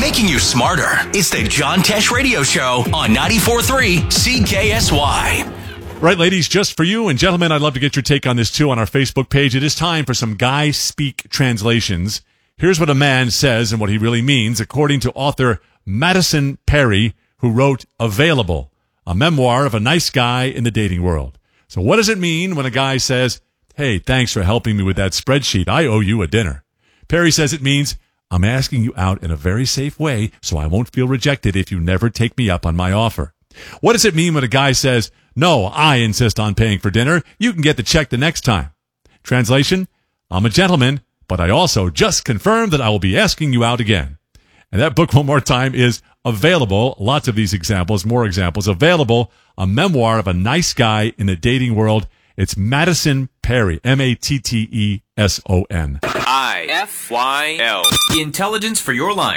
making you smarter. It's the John Tesh Radio Show on 94.3 CKSY. Right, ladies, just for you, and gentlemen, I'd love to get your take on this too on our Facebook page. It is time for some Guy Speak translations. Here's what a man says and what he really means, according to author Madison Perry, who wrote Available, a memoir of a nice guy in the dating world. So what does it mean when a guy says, hey, thanks for helping me with that spreadsheet. I owe you a dinner. Perry says it means, I'm asking you out in a very safe way so I won't feel rejected if you never take me up on my offer. What does it mean when a guy says, no, I insist on paying for dinner. You can get the check the next time. Translation, I'm a gentleman, but I also just confirmed that I will be asking you out again. And that book, one more time, is Available. Lots of these examples, more examples. Available, a memoir of a nice guy in the dating world. It's Madison Perry, Matteson. IFYL. Intelligence for your life.